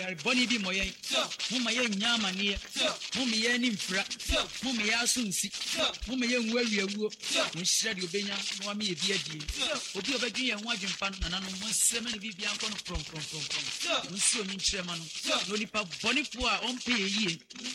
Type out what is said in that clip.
Bonnie be moye, whom I am Yamania, whom ye nimfra, whom ye are soon sick, whom ye where you will, when shed you be one me be a deal. Will be a dear and watching fun, and I know 170 be beyond from. We soon in Chairman, Bonnie poor on pay ye.